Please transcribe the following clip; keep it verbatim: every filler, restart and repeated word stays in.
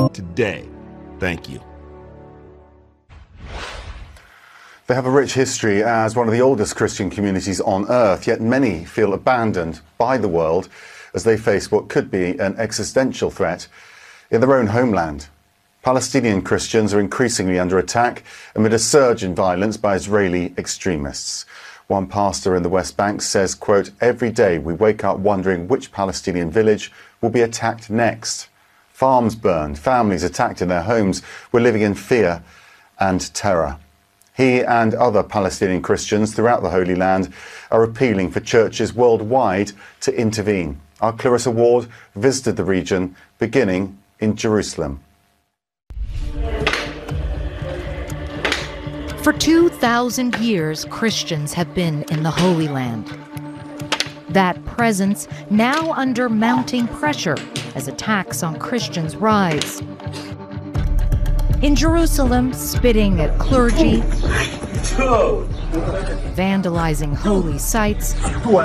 today. Thank you. They have a rich history as one of the oldest Christian communities on earth, yet many feel abandoned by the world as they face what could be an existential threat in their own homeland. Palestinian Christians are increasingly under attack amid a surge in violence by Israeli extremists. One pastor in the West Bank says, quote, "Every day we wake up wondering which Palestinian village will be attacked next. Farms burned, families attacked in their homes. We're living in fear and terror." He and other Palestinian Christians throughout the Holy Land are appealing for churches worldwide to intervene. Our Clarissa Ward visited the region, beginning in Jerusalem. For two thousand years, Christians have been in the Holy Land. That presence now under mounting pressure as attacks on Christians rise. In Jerusalem, spitting at clergy, vandalizing holy sites,